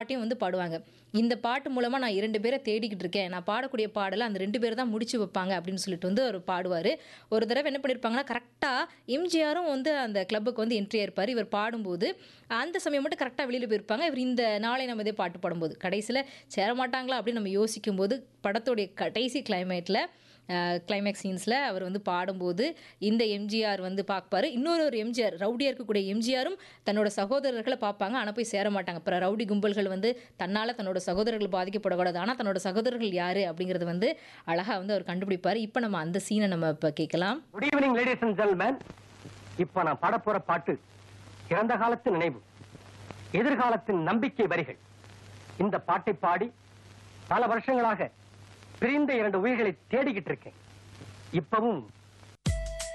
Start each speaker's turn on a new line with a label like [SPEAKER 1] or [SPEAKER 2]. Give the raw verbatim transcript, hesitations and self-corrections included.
[SPEAKER 1] பாட்டையும் வந்து பாடுவாங்க. இந்த பாட்டு மூலமா நான் இரண்டு பேரை தேடிக்கிட்டு இருக்கேன். நான் பாடக்கூடிய பாடல அந்த ரெண்டு பேர் தான் முடிச்சு வைப்பாங்க அப்படின்னு சொல்லிட்டு வந்து அவர் பாடுவாரு. ஒரு தடவ என்ன பண்ணியிருப்பாங்கன்னா, கரெக்ட்டா எம்ஜிஆரும் வந்து அந்த கிளப்புக்கு வந்து என்ட்ரி ஆயிருப்பாரு. இவர் பாடும்போது, அந்த சமயம் மட்டும் கரெக்ட்டா வெளியில போயிருப்பாங்க. இவர் இந்த நாளை நமதே பாட்டு பாடும்போது. கடைசியில சேரமாட்டாங்களா அப்படின்னு நம்ம யோசிக்கும்போது, படத்துடைய கடைசி கிளைமேட்ல அ கிளைமேக்ஸ் சீன்ஸ்ல அவர் வந்து பாடும்போது, இந்த எம்ஜிஆர் வந்து பார்ப்பாரு. இன்னொரு ஒரு எம்ஜிஆர் ரவுடியா இருக்கக்கூடிய எம்ஜிஆரும் தன்னோட சகோதரர்கள பார்ப்பாங்க. ஆனா போய் சேர மாட்டாங்க. அப்புறம் ரவுடி கும்பல்கள் வந்து தன்னால தன்னோட சகோதரர்கள் பாதிக்கப்படக்கூடாது. ஆனா தன்னோட சகோதரர்கள் யாரு அப்படிங்கிறது வந்து அழகா வந்து அவர் கண்டுபிடிப்பாரு. இப்ப நம்ம அந்த சீன நம்ம இப்ப கேட்கலாம்.
[SPEAKER 2] Good evening ladies and gentleman. இப்ப நான் பாட போற பாட்டு இறந்த காலத்து நினைவு, எதிர்காலத்தின் நம்பிக்கை வரிகள். இந்த பாட்டை பாடி பல வருஷங்களாக பிரிந்த இரண்டு உயிர்களை தேடிக்கிட்டு இருக்கேன். இப்பவும்